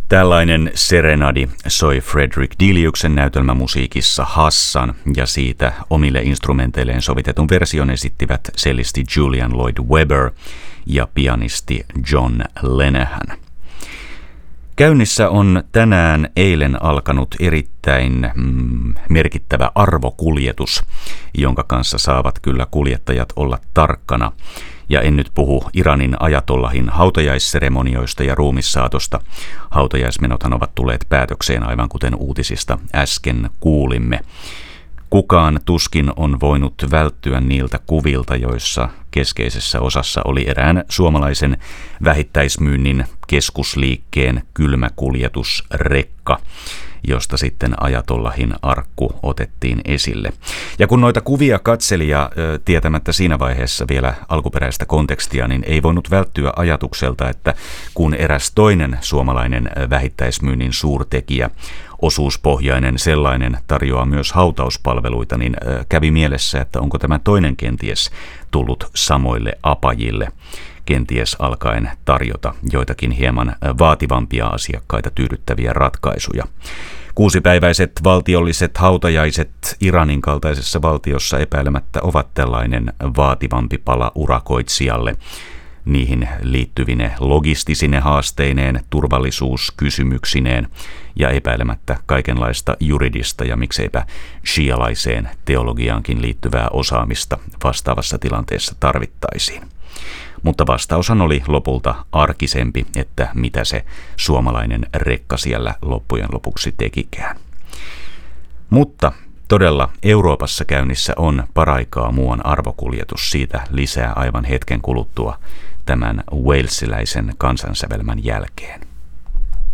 Tällainen serenadi soi Frederick Deliuksen näytelmämusiikissa Hassan, ja siitä omille instrumenteilleen sovitetun version esittivät cellisti Julian Lloyd Webber ja pianisti John Lenehan. Käynnissä on tänään eilen alkanut erittäin merkittävä arvokuljetus, jonka kanssa saavat kyllä kuljettajat olla tarkkana. Ja en nyt puhu Iranin ajatollahin hautajaisseremonioista ja ruumissaatosta. Hautajaismenothan ovat tulleet päätökseen aivan kuten uutisista äsken kuulimme. Kukaan tuskin on voinut välttyä niiltä kuvilta, joissa keskeisessä osassa oli erään suomalaisen vähittäismyynnin keskusliikkeen kylmäkuljetusrekka, josta sitten ajatollahin arkku otettiin esille. Ja kun noita kuvia katseli ja tietämättä siinä vaiheessa vielä alkuperäistä kontekstia, niin ei voinut välttyä ajatukselta, että kun eräs toinen suomalainen vähittäismyynnin suurtekijä, osuuspohjainen sellainen, tarjoaa myös hautauspalveluita, niin kävi mielessä, että onko tämä toinen kenties tullut samoille apajille, kenties alkaen tarjota joitakin hieman vaativampia asiakkaita tyydyttäviä ratkaisuja. 6-päiväiset valtiolliset hautajaiset Iranin kaltaisessa valtiossa epäilemättä ovat tällainen vaativampi pala urakoitsijalle. Niihin liittyvine logistisine haasteineen, turvallisuuskysymyksineen ja epäilemättä kaikenlaista juridista ja mikseipä shialaiseen teologiaankin liittyvää osaamista vastaavassa tilanteessa tarvittaisiin. Mutta vastaushan oli lopulta arkisempi, että mitä se suomalainen rekka siellä loppujen lopuksi tekikään. Mutta todella Euroopassa käynnissä on paraikaa muuan arvokuljetus, siitä lisää aivan hetken kuluttua tämän walesiläisen kansansävelmän jälkeen.